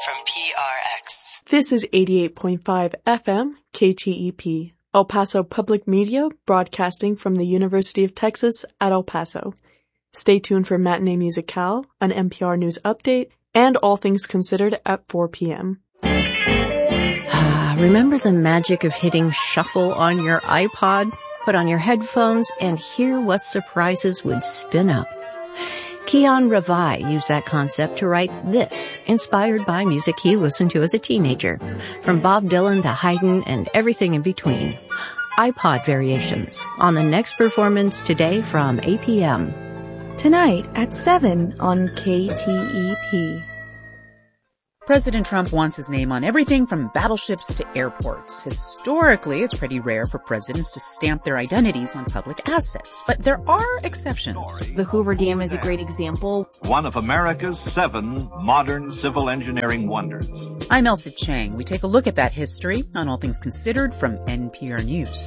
from PRX. This is 88.5 FM KTEP, El Paso Public Media, broadcasting from the University of Texas at El Paso. Stay tuned for Matinee Musicale, an NPR news update, and All Things Considered at 4 p.m. Remember the magic of hitting shuffle on your iPod? Put on your headphones and hear what surprises would spin up. Keon Ravai used that concept to write this, inspired by music he listened to as a teenager, from Bob Dylan to Haydn and everything in between. iPod Variations, on the next performance today from 8 p.m. Tonight at 7 on KTEP. President Trump wants his name on everything from battleships to airports. Historically, it's pretty rare for presidents to stamp their identities on public assets, but there are exceptions. The Hoover Dam is a great example. One of America's 7 modern civil engineering wonders. I'm Elsa Chang. We take a look at that history on All Things Considered from NPR News.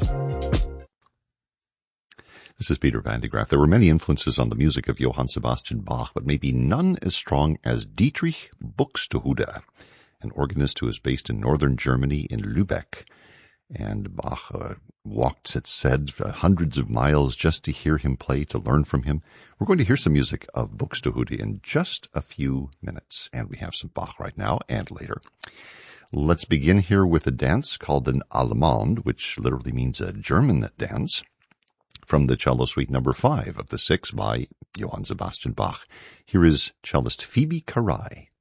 This is Peter Van de Graaff. There were many influences on the music of Johann Sebastian Bach, but maybe none as strong as Dietrich Buxtehude, an organist who is based in northern Germany in Lübeck. And Bach walked, it's said, hundreds of miles just to hear him play, to learn from him. We're going to hear some music of Buxtehude in just a few minutes, and we have some Bach right now and later. Let's begin here with a dance called an Allemande, which literally means a German dance, from the cello suite number 5 of the 6 by Johann Sebastian Bach. Here is cellist Phoebe Carai.